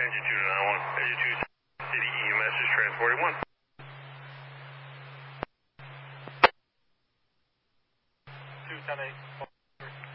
Engine 291. Engine 2 City EMS is transporting 1. 210-8.